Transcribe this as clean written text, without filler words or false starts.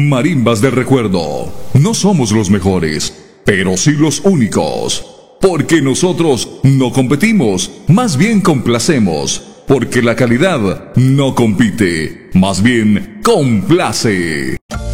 Marimbas del Recuerdo. No somos los mejores, pero sí los únicos. Porque nosotros no competimos, más bien complacemos. Porque la calidad no compite, más bien complace.